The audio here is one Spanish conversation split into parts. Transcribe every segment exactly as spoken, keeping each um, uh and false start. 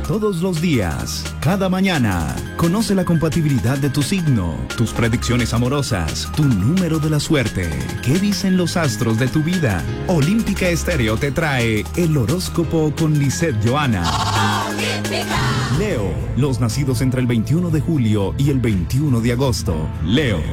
Todos los días, cada mañana, conoce la compatibilidad de tu signo, tus predicciones amorosas, tu número de la suerte. ¿Qué dicen los astros de tu vida? Olímpica Estéreo te trae el horóscopo con Lisette Johanna. Leo, los nacidos entre el veintiuno de julio y el veintiuno de agosto. Leo.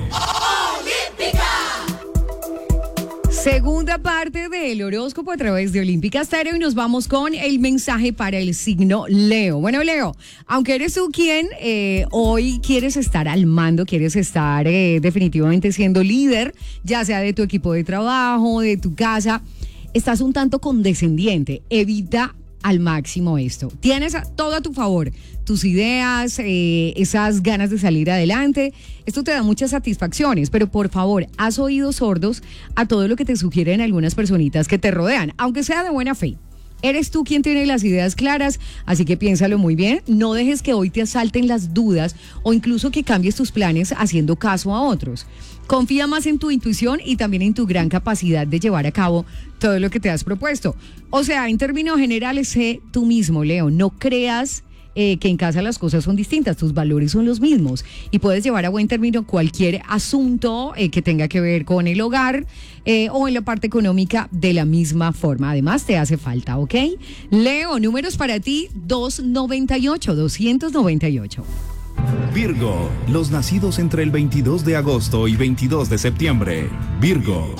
Segunda parte del horóscopo a través de Olímpica Estéreo y nos vamos con el mensaje para el signo Leo. Bueno, Leo, aunque eres tú quien eh, hoy quieres estar al mando, quieres estar eh, definitivamente siendo líder, ya sea de tu equipo de trabajo, de tu casa, estás un tanto condescendiente. Evita al máximo esto. Tienes todo a tu favor, tus ideas, eh, esas ganas de salir adelante. Esto te da muchas satisfacciones, pero por favor, haz oídos sordos a todo lo que te sugieren algunas personitas que te rodean, aunque sea de buena fe. Eres tú quien tiene las ideas claras, así que piénsalo muy bien. No dejes que hoy te asalten las dudas o incluso que cambies tus planes haciendo caso a otros. Confía más en tu intuición y también en tu gran capacidad de llevar a cabo todo lo que te has propuesto. O sea, en términos generales, sé tú mismo, Leo. No creas eh, que en casa las cosas son distintas, tus valores son los mismos y puedes llevar a buen término cualquier asunto eh, que tenga que ver con el hogar eh, o en la parte económica de la misma forma. Además, te hace falta, ¿ok? Leo, números para ti, doscientos noventa y ocho, doscientos noventa y ocho. Virgo, los nacidos entre el veintidós de agosto y veintidós de septiembre. Virgo.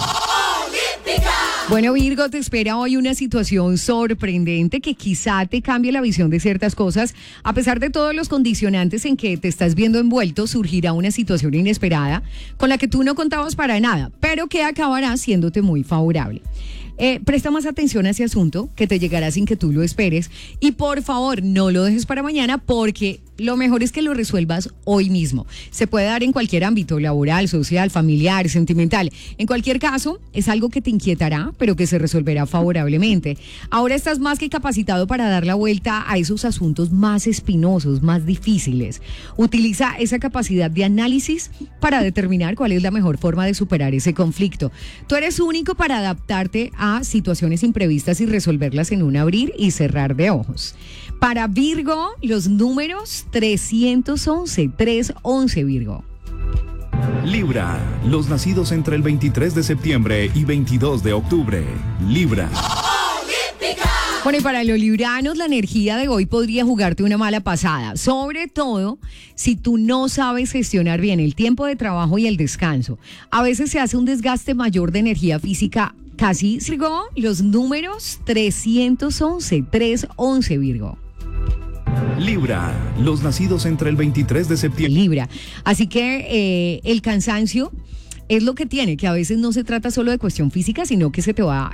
Bueno, Virgo, te espera hoy una situación sorprendente que quizá te cambie la visión de ciertas cosas. A pesar de todos los condicionantes en que te estás viendo envuelto, surgirá una situación inesperada con la que tú no contabas para nada, pero que acabará siéndote muy favorable. Eh, presta más atención a ese asunto que te llegará sin que tú lo esperes y por favor no lo dejes para mañana porque lo mejor es que lo resuelvas hoy mismo. Se puede dar en cualquier ámbito, laboral, social, familiar, sentimental. En cualquier caso, es algo que te inquietará, pero que se resolverá favorablemente. Ahora estás más que capacitado para dar la vuelta a esos asuntos más espinosos, más difíciles. Utiliza esa capacidad de análisis para determinar cuál es la mejor forma de superar ese conflicto. Tú eres único para adaptarte a situaciones imprevistas y resolverlas en un abrir y cerrar de ojos. Para Virgo, los números trescientos once, trescientos once, Virgo. Libra, los nacidos entre el veintitrés de septiembre y veintidós de octubre. Libra. Bueno, y para los libranos, la energía de hoy podría jugarte una mala pasada, sobre todo si tú no sabes gestionar bien el tiempo de trabajo y el descanso. A veces se hace un desgaste mayor de energía física. Casi, Virgo, los números trescientos once, trescientos once, Virgo. Libra, los nacidos entre el veintitrés de septiembre. Libra. Así que eh, el cansancio es lo que tiene, que a veces no se trata solo de cuestión física, sino que se te va